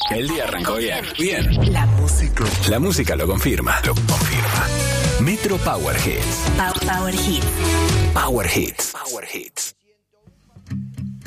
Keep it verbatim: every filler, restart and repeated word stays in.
El día arrancó bien. Bien. La música. La música lo confirma. Lo confirma. Metro Power Hits. Pa- Power Hits. Power Hits. Power Hits.